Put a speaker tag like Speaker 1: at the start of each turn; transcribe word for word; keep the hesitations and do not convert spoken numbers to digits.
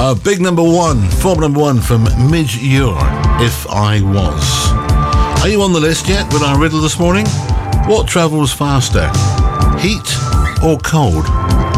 Speaker 1: Uh, big number one, form number one from Midge-Ure, If I Was. Are you on the list yet with our riddle this morning? What travels faster, heat or cold?